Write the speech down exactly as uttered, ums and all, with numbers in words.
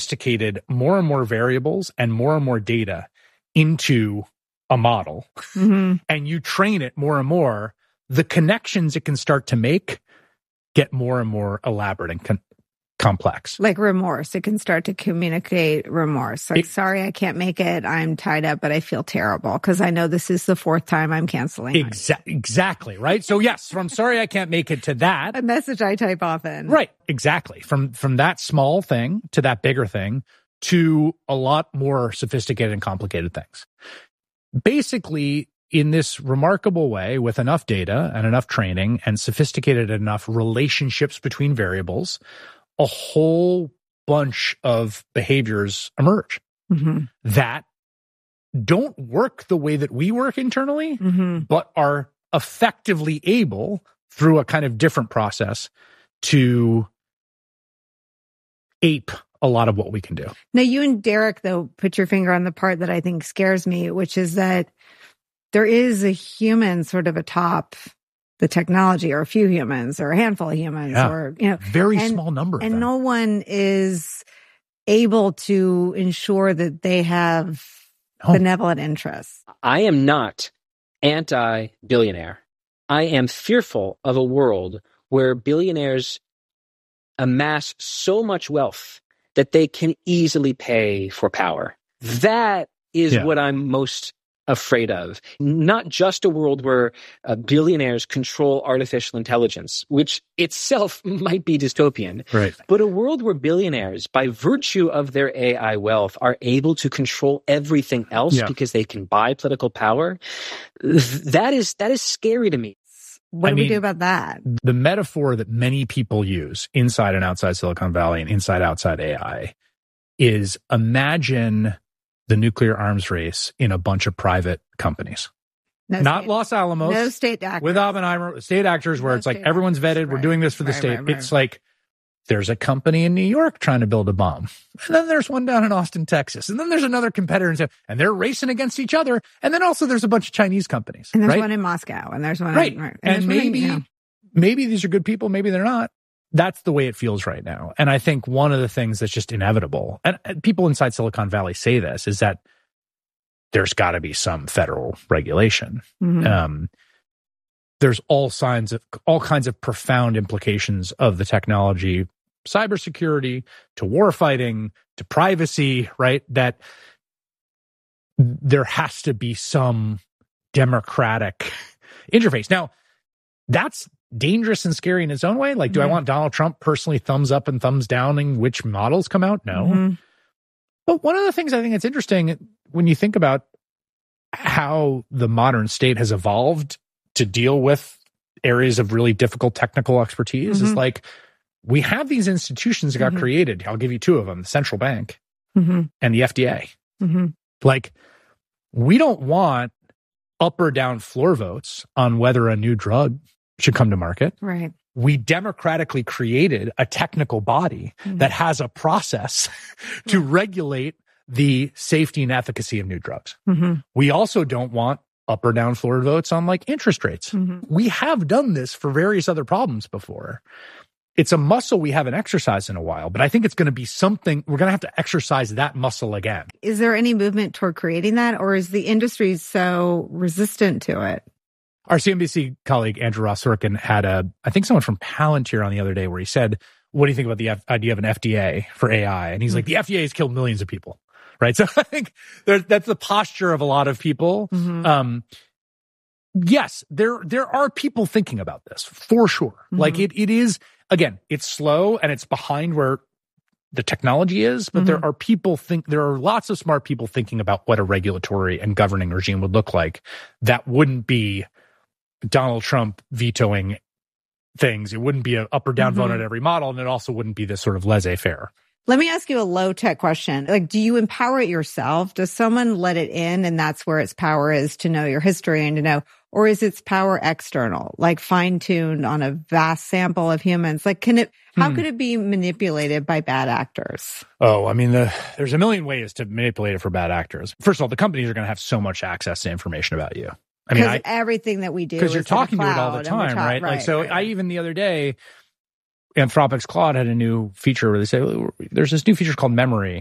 sophisticated more and more variables and more and more data into a model, mm-hmm. and you train it more and more, the connections it can start to make get more and more elaborate and con- complex. Like remorse. It can start to communicate remorse. Like, it, sorry, I can't make it. I'm tied up, but I feel terrible because I know this is the fourth time I'm canceling. Exa- exactly, right? So yes, from sorry, I can't make it to that. A message I type often. Right, exactly. From, from that small thing to that bigger thing to a lot more sophisticated and complicated things. Basically, in this remarkable way, with enough data and enough training and sophisticated enough relationships between variables, a whole bunch of behaviors emerge mm-hmm. that don't work the way that we work internally, mm-hmm. but are effectively able, through a kind of different process, to ape a lot of what we can do. Now, you and Derek, though, put your finger on the part that I think scares me, which is that there is a human sort of atop the technology, or a few humans, or a handful of humans, yeah. or, you know. Very and, small number of And them. no one is able to ensure that they have no. benevolent interests. I am not anti-billionaire. I am fearful of a world where billionaires amass so much wealth that they can easily pay for power. That is yeah. what I'm most afraid of. Not just a world where uh, billionaires control artificial intelligence, which itself might be dystopian, right. but a world where billionaires, by virtue of their A I wealth, are able to control everything else yeah. because they can buy political power. That is that is scary to me. What I do mean, we do about that? The metaphor that many people use inside and outside Silicon Valley and inside outside A I is, imagine the nuclear arms race in a bunch of private companies. No Not state, Los Alamos. No state actors. With Oppenheimer, state actors where no it's like, state everyone's actors. vetted, Right. we're doing this for the right, state. Right, right. It's like, there's a company in New York trying to build a bomb. And then there's one down in Austin, Texas. And then there's another competitor, in, and they're racing against each other. And then also there's a bunch of Chinese companies. And there's right? one in Moscow. And there's one right. in... Right. And, and maybe, one in, you know. maybe these are good people, maybe they're not. That's the way it feels right now. And I think one of the things that's just inevitable, and, and people inside Silicon Valley say this, is that there's got to be some federal regulation. Mm-hmm. Um, there's all signs of all kinds of profound implications of the technology, cybersecurity to warfighting to privacy, right? That there has to be some democratic interface. Now, that's dangerous and scary in its own way. Like, do mm-hmm. I want Donald Trump personally thumbs up and thumbs downing which models come out? No. Mm-hmm. But one of the things I think it's interesting when you think about how the modern state has evolved to deal with areas of really difficult technical expertise mm-hmm. is like, we have these institutions that got mm-hmm. created. I'll give you two of them, the central bank mm-hmm. and the F D A. Mm-hmm. Like, we don't want up or down floor votes on whether a new drug should come to market. Right. We democratically created a technical body mm-hmm. that has a process to mm-hmm. regulate the safety and efficacy of new drugs. Mm-hmm. We also don't want up or down floor votes on like interest rates. Mm-hmm. We have done this for various other problems before. It's a muscle we haven't exercised in a while, but I think it's going to be something, we're going to have to exercise that muscle again. Is there any movement toward creating that, or is the industry so resistant to it? Our C N B C colleague, Andrew Ross Sorkin, had a, I think someone from Palantir on the other day where he said, what do you think about the F- idea of an F D A for A I? And he's mm-hmm. like, the F D A has killed millions of people, right? So I think there, that's the posture of a lot of people. Mm-hmm. Um, yes, there, there are people thinking about this for sure. Mm-hmm. Like it, it is, again, it's slow and it's behind where the technology is, but mm-hmm. there are people think, there are lots of smart people thinking about what a regulatory and governing regime would look like that wouldn't be Donald Trump vetoing things. It wouldn't be an up or down mm-hmm. vote on every model, and it also wouldn't be this sort of laissez-faire. Let me ask you a low-tech question. Like, do you empower it yourself? Does someone let it in, and that's where its power is, to know your history and to know, or is its power external, like fine-tuned on a vast sample of humans? Like, can it, how hmm. could it be manipulated by bad actors? Oh, I mean, the, there's a million ways to manipulate it for bad actors. First of all, the companies are going to have so much access to information about you. I mean, I, everything that we do, because you're talking to it all the time, right? right? Like, so right. I even the other day, Anthropic's Claude had a new feature where they say there's this new feature called memory,